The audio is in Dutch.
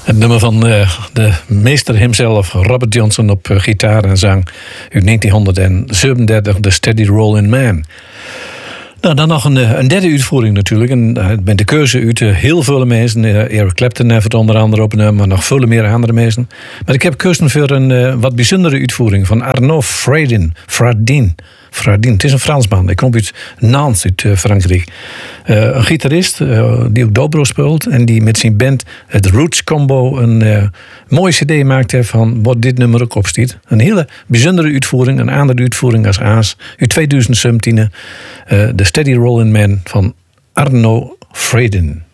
Het nummer van de meester hemzelf, Robert Johnson, op gitaar en zang uit 1937, The Steady Rollin' Man. Nou, dan nog een derde uitvoering natuurlijk. En met de keuze uit heel veel mensen. Eric Clapton heeft onder andere op een, maar nog veel meer andere mensen. Maar ik heb gekozen voor een wat bijzondere uitvoering van Arnaud Fradin. Het is een Fransman. Hij komt uit Nantes, uit Frankrijk. Een gitarist die ook dobro speelt. En die met zijn band het Roots Combo een mooie cd maakt heeft van wat dit nummer ook opstiet. Een hele bijzondere uitvoering. Een andere uitvoering als Aas. Uit 2017. The Steady Rollin' Man van Arnaud Fradin.